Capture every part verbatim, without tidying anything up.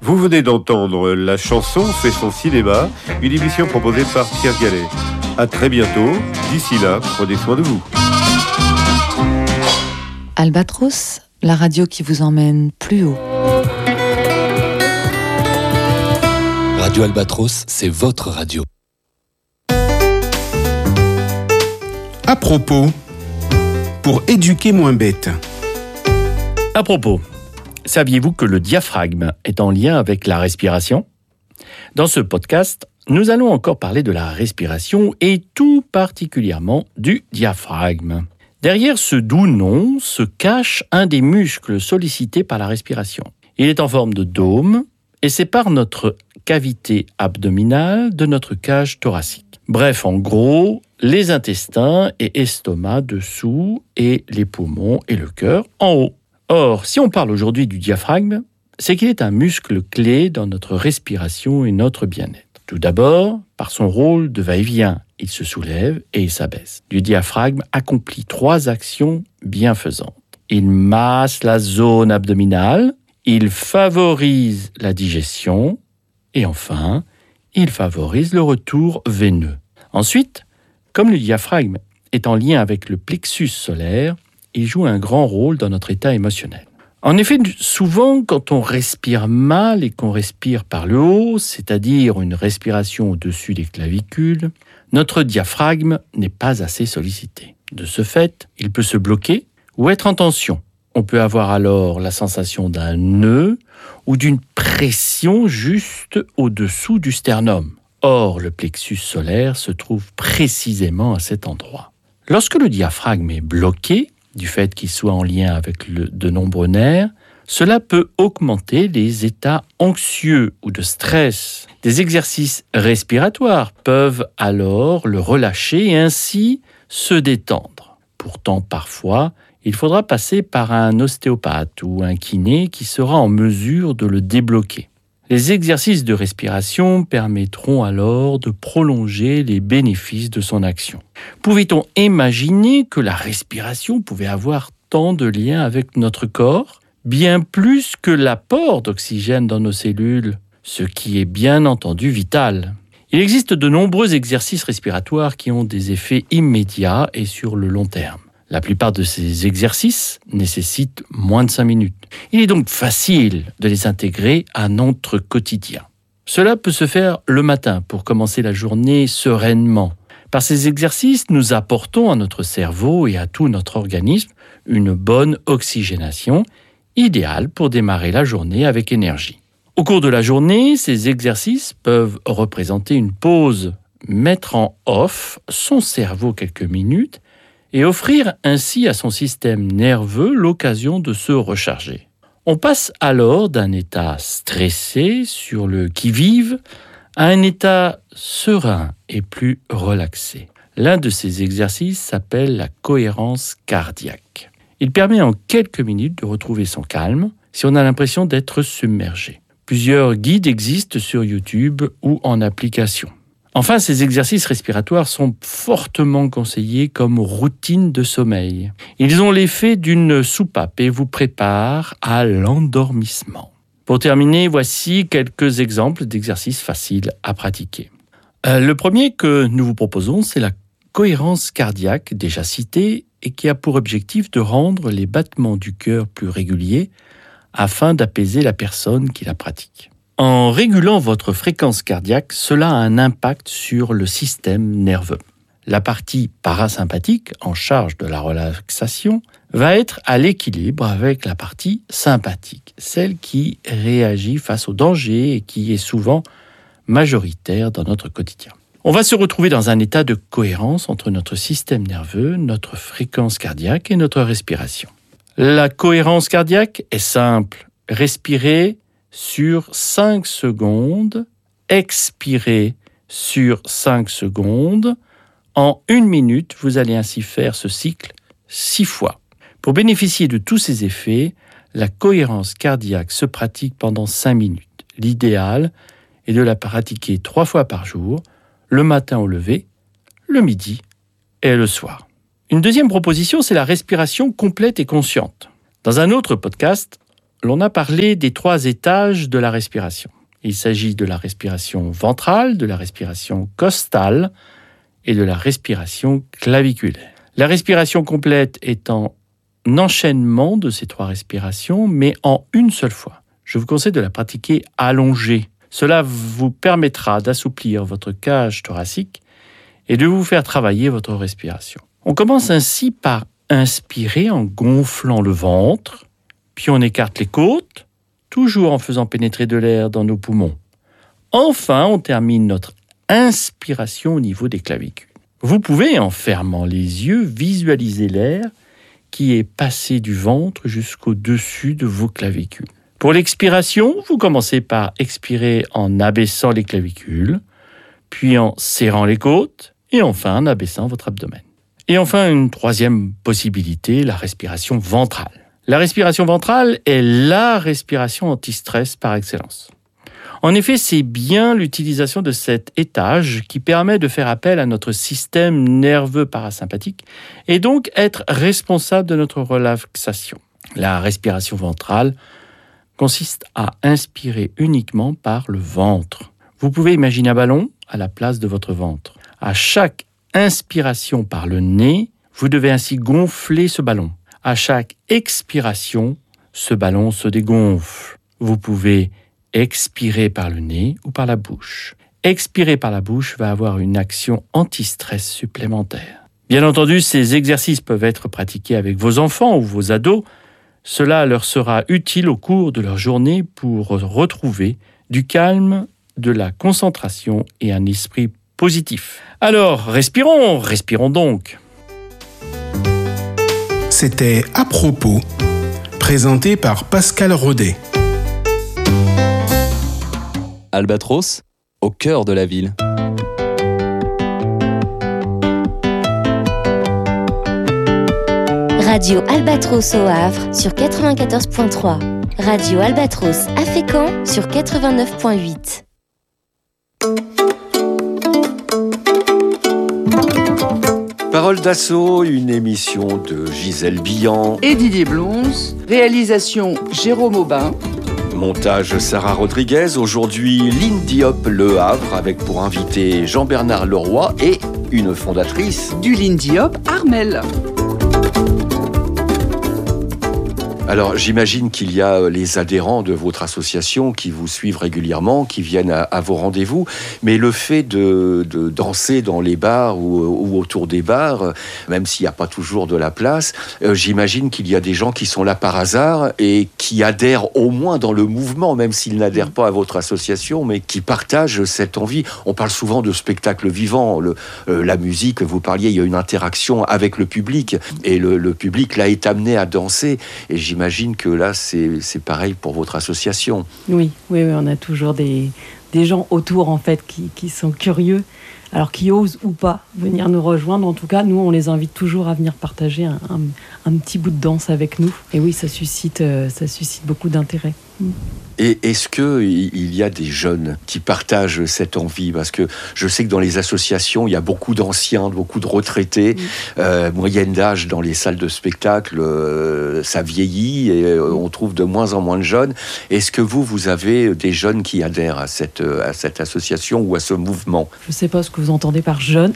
Vous venez d'entendre La chanson fait son cinéma, une émission proposée par Pierre Gallet. À très bientôt. D'ici là, prenez soin de vous. Albatros, la radio qui vous emmène plus haut. Radio Albatros, c'est votre radio. À propos, pour éduquer moins bête. À propos, saviez-vous que le diaphragme est en lien avec la respiration ? Dans ce podcast, nous allons encore parler de la respiration et tout particulièrement du diaphragme. Derrière ce doux nom se cache un des muscles sollicités par la respiration. Il est en forme de dôme et sépare notre cavité abdominale de notre cage thoracique. Bref, en gros, les intestins et estomac dessous et les poumons et le cœur en haut. Or, si on parle aujourd'hui du diaphragme, c'est qu'il est un muscle clé dans notre respiration et notre bien-être. Tout d'abord, par son rôle de va-et-vient, il se soulève et il s'abaisse. Le diaphragme accomplit trois actions bienfaisantes. Il masse la zone abdominale, il favorise la digestion et enfin, il favorise le retour veineux. Ensuite, comme le diaphragme est en lien avec le plexus solaire, il joue un grand rôle dans notre état émotionnel. En effet, souvent, quand on respire mal et qu'on respire par le haut, c'est-à-dire une respiration au-dessus des clavicules, notre diaphragme n'est pas assez sollicité. De ce fait, il peut se bloquer ou être en tension. On peut avoir alors la sensation d'un nœud ou d'une pression juste au-dessous du sternum. Or, le plexus solaire se trouve précisément à cet endroit. Lorsque le diaphragme est bloqué, du fait qu'il soit en lien avec le, de nombreux nerfs, cela peut augmenter les états anxieux ou de stress. Des exercices respiratoires peuvent alors le relâcher et ainsi se détendre. Pourtant, parfois, il faudra passer par un ostéopathe ou un kiné qui sera en mesure de le débloquer. Les exercices de respiration permettront alors de prolonger les bénéfices de son action. Pouvait-on imaginer que la respiration pouvait avoir tant de liens avec notre corps, bien plus que l'apport d'oxygène dans nos cellules, ce qui est bien entendu vital. Il existe de nombreux exercices respiratoires qui ont des effets immédiats et sur le long terme. La plupart de ces exercices nécessitent moins de cinq minutes. Il est donc facile de les intégrer à notre quotidien. Cela peut se faire le matin pour commencer la journée sereinement. Par ces exercices, nous apportons à notre cerveau et à tout notre organisme une bonne oxygénation, idéale pour démarrer la journée avec énergie. Au cours de la journée, ces exercices peuvent représenter une pause, mettre en off son cerveau quelques minutes et offrir ainsi à son système nerveux l'occasion de se recharger. On passe alors d'un état stressé sur le qui-vive à un état serein et plus relaxé. L'un de ces exercices s'appelle la cohérence cardiaque. Il permet en quelques minutes de retrouver son calme si on a l'impression d'être submergé. Plusieurs guides existent sur YouTube ou en application. Enfin, ces exercices respiratoires sont fortement conseillés comme routine de sommeil. Ils ont l'effet d'une soupape et vous préparent à l'endormissement. Pour terminer, voici quelques exemples d'exercices faciles à pratiquer. Euh, le premier que nous vous proposons, c'est la cohérence cardiaque, déjà citée, et qui a pour objectif de rendre les battements du cœur plus réguliers afin d'apaiser la personne qui la pratique. En régulant votre fréquence cardiaque, cela a un impact sur le système nerveux. La partie parasympathique, en charge de la relaxation, va être à l'équilibre avec la partie sympathique, celle qui réagit face au danger et qui est souvent majoritaire dans notre quotidien. On va se retrouver dans un état de cohérence entre notre système nerveux, notre fréquence cardiaque et notre respiration. La cohérence cardiaque est simple. Respirez sur cinq secondes, expirez sur cinq secondes. En une minute, vous allez ainsi faire ce cycle six fois. Pour bénéficier de tous ces effets, la cohérence cardiaque se pratique pendant cinq minutes. L'idéal est de la pratiquer trois fois par jour, le matin au lever, le midi et le soir. Une deuxième proposition, c'est la respiration complète et consciente. Dans un autre podcast, l'on a parlé des trois étages de la respiration. Il s'agit de la respiration ventrale, de la respiration costale et de la respiration claviculaire. La respiration complète est en enchaînement de ces trois respirations, mais en une seule fois. Je vous conseille de la pratiquer allongée. Cela vous permettra d'assouplir votre cage thoracique et de vous faire travailler votre respiration. On commence ainsi par inspirer en gonflant le ventre, puis on écarte les côtes, toujours en faisant pénétrer de l'air dans nos poumons. Enfin, on termine notre inspiration au niveau des clavicules. Vous pouvez, en fermant les yeux, visualiser l'air qui est passé du ventre jusqu'au-dessus de vos clavicules. Pour l'expiration, vous commencez par expirer en abaissant les clavicules, puis en serrant les côtes, et enfin en abaissant votre abdomen. Et enfin, une troisième possibilité, la respiration ventrale. La respiration ventrale est la respiration anti-stress par excellence. En effet, c'est bien l'utilisation de cet étage qui permet de faire appel à notre système nerveux parasympathique et donc être responsable de notre relaxation. La respiration ventrale consiste à inspirer uniquement par le ventre. Vous pouvez imaginer un ballon à la place de votre ventre. À chaque inspiration par le nez, vous devez ainsi gonfler ce ballon. À chaque expiration, ce ballon se dégonfle. Vous pouvez expirer par le nez ou par la bouche. Expirer par la bouche va avoir une action anti-stress supplémentaire. Bien entendu, ces exercices peuvent être pratiqués avec vos enfants ou vos ados. Cela leur sera utile au cours de leur journée pour retrouver du calme, de la concentration et un esprit positif. Alors, respirons, respirons donc. C'était À propos, présenté par Pascal Rodet. Albatros, au cœur de la ville. Radio Albatros au Havre sur quatre-vingt-quatorze virgule trois. Radio Albatros à Fécamp sur quatre-vingt-neuf virgule huit. Parole d'assaut, une émission de Gisèle Billan et Didier Blonze, réalisation Jérôme Aubin. Montage Sarah Rodriguez. Aujourd'hui, Lindy Hop Le Havre avec pour invité Jean-Bernard Leroy et une fondatrice du Lindy Hop, Armelle. Alors, j'imagine qu'il y a les adhérents de votre association qui vous suivent régulièrement, qui viennent à, à vos rendez-vous, mais le fait de, de danser dans les bars ou, ou autour des bars, même s'il n'y a pas toujours de la place, euh, j'imagine qu'il y a des gens qui sont là par hasard et qui adhèrent au moins dans le mouvement, même s'ils n'adhèrent pas à votre association, mais qui partagent cette envie. On parle souvent de spectacle vivant, le, euh, la musique, vous parliez, il y a une interaction avec le public, et le, le public là est amené à danser, et j'imagine J'imagine que là, c'est, c'est pareil pour votre association. Oui, oui, oui, on a toujours des, des gens autour, en fait, qui, qui sont curieux, alors qui osent ou pas venir nous rejoindre. En tout cas, nous, on les invite toujours à venir partager un, un, un petit bout de danse avec nous. Et oui, ça suscite, ça suscite beaucoup d'intérêt. Et est-ce qu'il y a des jeunes qui partagent cette envie ? Parce que je sais que dans les associations, il y a beaucoup d'anciens, beaucoup de retraités. Mmh. Euh, moyenne d'âge dans les salles de spectacle, euh, ça vieillit et euh, on trouve de moins en moins de jeunes. Est-ce que vous, vous avez des jeunes qui adhèrent à cette, à cette association ou à ce mouvement ? Je ne sais pas ce que vous entendez par jeunes.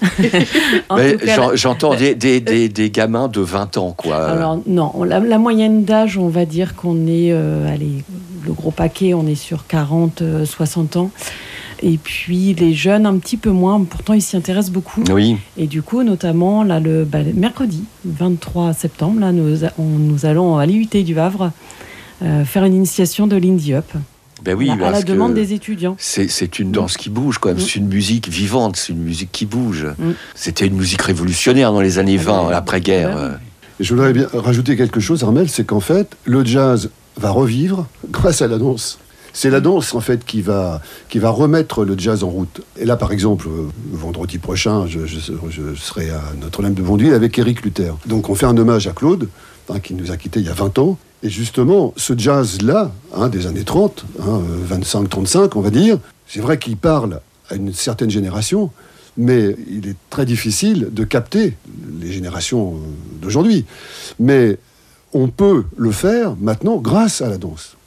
Mais cas, j'en, j'entends des, des, des, des gamins de vingt ans, quoi. Alors non, la, la moyenne d'âge, on va dire qu'on est... Euh, allez, le gros paquet, on est sur quarante, soixante ans. Et puis les jeunes, un petit peu moins. Pourtant, ils s'y intéressent beaucoup. Oui. Et du coup, notamment, là, le, bah, le mercredi, vingt-trois septembre, là, nous, on, nous allons à l'I U T du Havre euh, faire une initiation de Lindy Hop. Ben oui, à, à la demande des étudiants. C'est, c'est une danse qui bouge, quand même. Mmh. C'est une musique vivante, c'est une musique qui bouge. Mmh. C'était une musique révolutionnaire dans les années vingt, ouais, l'après-guerre. Ouais. Et je voudrais bien rajouter quelque chose, Armelle, c'est qu'en fait, le jazz va revivre grâce à la danse. C'est la danse, en fait, qui va, qui va remettre le jazz en route. Et là, par exemple, vendredi prochain, je, je, je serai à Notre-Dame-de-Bonduil avec Éric Luther. Donc, on fait un hommage à Claude, hein, qui nous a quittés il y a vingt ans. Et justement, ce jazz-là, hein, des années trente, hein, vingt-cinq trente-cinq, on va dire, c'est vrai qu'il parle à une certaine génération, mais il est très difficile de capter les générations d'aujourd'hui. Mais on peut le faire maintenant grâce à la danse.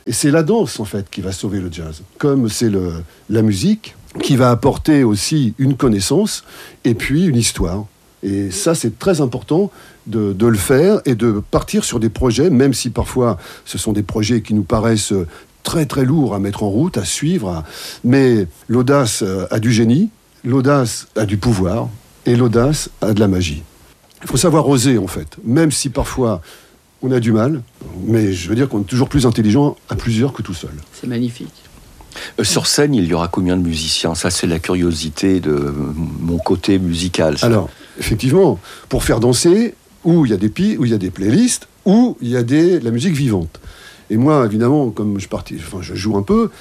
Et c'est la danse, en fait, qui va sauver le jazz. Comme c'est le, la musique qui va apporter aussi une connaissance et puis une histoire. Et ça, c'est très important de, de le faire et de partir sur des projets, même si parfois ce sont des projets qui nous paraissent très très lourds à mettre en route, à suivre. Mais l'audace a du génie, l'audace a du pouvoir et l'audace a de la magie. Il faut savoir oser, en fait, même si parfois on a du mal, mais je veux dire qu'on est toujours plus intelligent à plusieurs que tout seul. C'est magnifique. Euh, sur scène, il y aura combien de musiciens ? Ça, c'est la curiosité de mon côté musical. Ça. Alors, effectivement, pour faire danser, où il y a des pi- où il y a des playlists, où il y a des, de la musique vivante. Et moi, évidemment, comme je, partis, enfin, je joue un peu,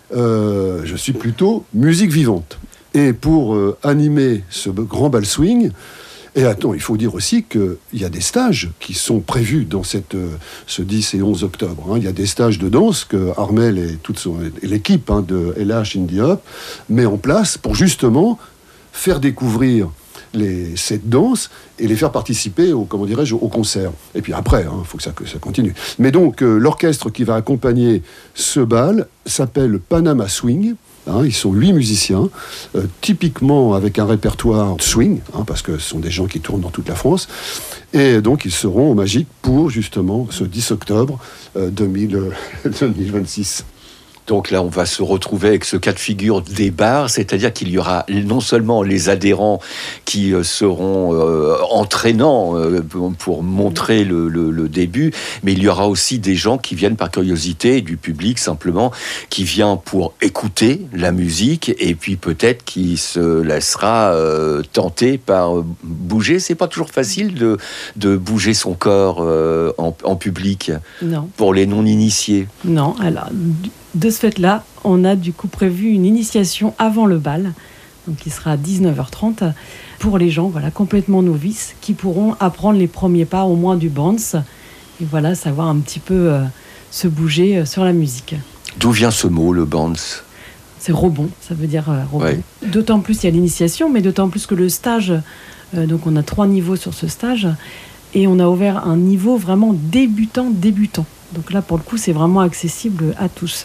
euh, je suis plutôt musique vivante. Et pour euh, animer ce grand bal swing, et attends, il faut dire aussi qu'il y a des stages qui sont prévus dans cette, euh, ce dix et onze octobre. Hein. Il y a des stages de danse que Armel et toute son, et l'équipe hein, de L H Indie Hop met en place pour justement faire découvrir les, cette danse et les faire participer au, comment dirais-je, au concert. Et puis après, il hein, faut que ça, que ça continue. Mais donc, euh, l'orchestre qui va accompagner ce bal s'appelle Panama Swing. Hein, ils sont huit musiciens, euh, typiquement avec un répertoire swing, hein, parce que ce sont des gens qui tournent dans toute la France. Et donc, ils seront au Magique pour, justement, ce dix octobre euh, deux mille vingt-six. Donc là, on va se retrouver avec ce cas de figure des bars, c'est-à-dire qu'il y aura non seulement les adhérents qui seront euh, entraînants euh, pour montrer le, le, le début, mais il y aura aussi des gens qui viennent par curiosité, du public simplement, qui vient pour écouter la musique et puis peut-être qui se laissera euh, tenter par bouger. C'est pas toujours facile de, de bouger son corps euh, en, en public. Non. Pour les non-initiés. Non, alors... De ce fait-là, on a du coup prévu une initiation avant le bal, donc qui sera à dix-neuf heures trente, pour les gens voilà, complètement novices qui pourront apprendre les premiers pas au moins du bounce et voilà, savoir un petit peu euh, se bouger euh, sur la musique. D'où vient ce mot, le bounce ? C'est rebond, ça veut dire euh, rebond. Ouais. D'autant plus, il y a l'initiation, mais d'autant plus que le stage, euh, donc on a trois niveaux sur ce stage, et on a ouvert un niveau vraiment débutant-débutant. Donc là, pour le coup, c'est vraiment accessible à tous.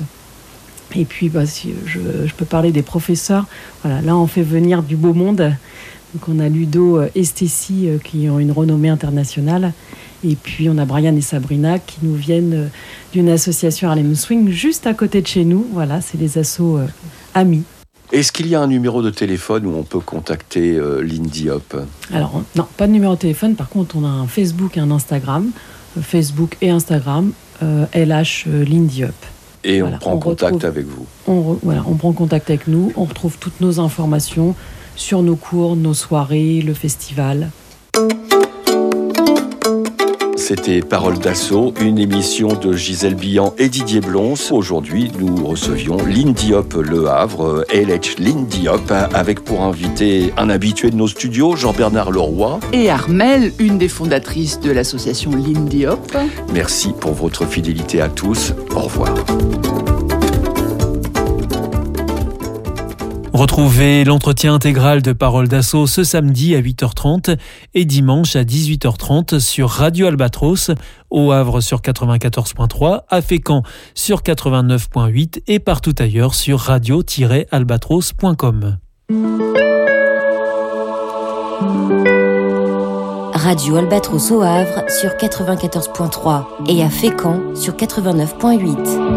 Et puis, bah, si je, je peux parler des professeurs. Voilà, là, on fait venir du beau monde. Donc, on a Ludo et Stécie euh, qui ont une renommée internationale. Et puis, on a Brian et Sabrina qui nous viennent euh, d'une association Harlem Swing juste à côté de chez nous. Voilà, c'est les assos euh, amis. Est-ce qu'il y a un numéro de téléphone où on peut contacter euh, l'Indie Hop ? Alors, non, pas de numéro de téléphone. Par contre, on a un Facebook et un Instagram. Euh, Facebook et Instagram, euh, L H euh, l'Indie Hop. Et voilà, on prend on contact retrouve, avec vous. On, re, voilà, on prend contact avec nous, on retrouve toutes nos informations sur nos cours, nos soirées, le festival. C'était Parole d'Assaut, une émission de Gisèle Billan et Didier Blons. Aujourd'hui, nous recevions l'Indie Hop Le Havre, L H l'Indie Hop, avec pour invité un habitué de nos studios, Jean-Bernard Leroy. Et Armel, une des fondatrices de l'association l'Indie Hop. Merci pour votre fidélité à tous. Au revoir. Retrouvez l'entretien intégral de Parole d'Assaut ce samedi à huit heures trente et dimanche à dix-huit heures trente sur Radio Albatros, au Havre sur quatre-vingt-quatorze point trois, à Fécamp sur quatre-vingt-neuf point huit et partout ailleurs sur radio tiret albatros point com. Radio Albatros au Havre sur quatre-vingt-quatorze point trois et à Fécamp sur quatre-vingt-neuf point huit.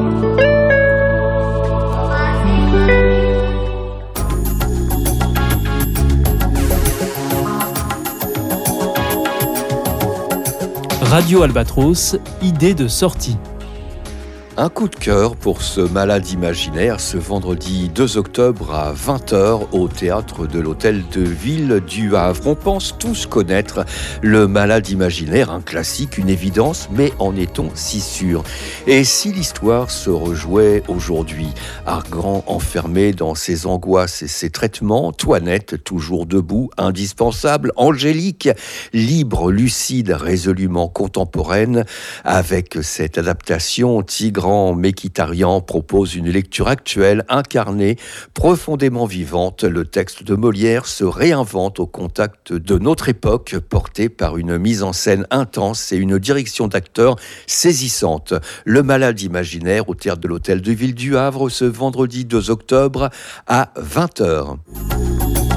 Radio Albatros, idée de sortie. Un coup de cœur pour ce malade imaginaire ce vendredi deux octobre à vingt heures au théâtre de l'Hôtel de Ville du Havre. On pense tous connaître le malade imaginaire, un classique, une évidence, mais en est-on si sûr ? Et si l'histoire se rejouait aujourd'hui, Argan enfermé dans ses angoisses et ses traitements, Toinette toujours debout, indispensable, Angélique libre, lucide, résolument contemporaine, avec cette adaptation Tigre grand Mekhitaryan propose une lecture actuelle, incarnée, profondément vivante. Le texte de Molière se réinvente au contact de notre époque, porté par une mise en scène intense et une direction d'acteurs saisissante. Le Malade imaginaire au théâtre de l'Hôtel de Ville du Havre ce vendredi deux octobre à vingt heures.